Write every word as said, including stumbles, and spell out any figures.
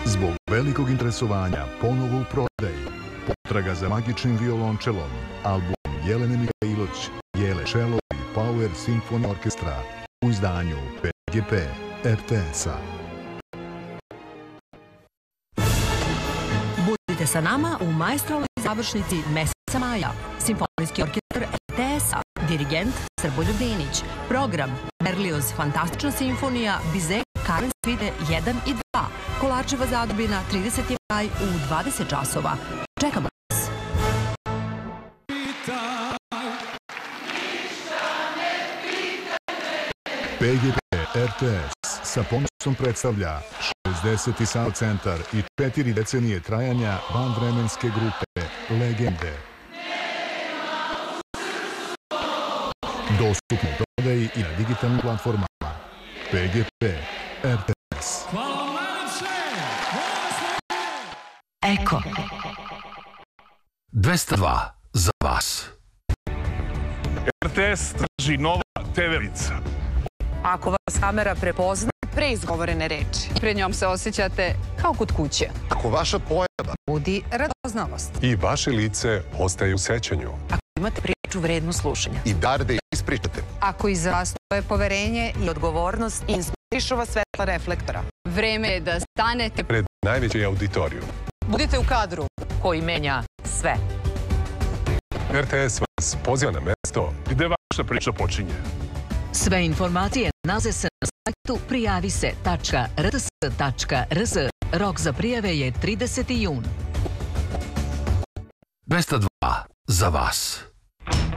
Zbog velikog interesovanja ponovo u prodaji, potraga za magičnim violončelom, album Jelene Mihajlović, Jele Čelo i Power Symphony Orkestra u izdanju P G P R T S-a. Budite sa nama u maestralnoj završnici meseca maja. Simfonijski orkestar R T S-a, dirigent Srboljub Dinić, program Berlioz Fantastična simfonija, Bizet, Karen Svide jedan i dva, Kolarčeva zadobina trideseti maj u dvadeset časova. Čekamo vas! P G P R T S sa ponosom predstavlja šezdeseti Sound centar i četiri decenije trajanja vanvremenske grupe Legende. Dostupno u prodaji i na digitalnim platformama. P G P R T S. Eko dvesta dva za vas. R T S traži nova te ve-lica. Ako vas kamera prepozna preizgovorene reči, pred njom se osjećate kao kod kuće. Ako vaša pojava Budi radoznalost. i vaše lice ostaje u sećanju Ako imate priču vrednu slušanja. i dar da je ispričate. Ako iza vas stoje poverenje i odgovornost, inspirišu vas svetla reflektora. Vreme je da stanete Pred najveći auditoriju. Budite u kadru koji menja sve. R T S vas poziva na mesto Gde vaša priča počinje? Sve informacije nalaze se na sajtu prijavi se tačka r t s tačka r z. Rok za prijave je trideseti jun. dvesta dva za vas.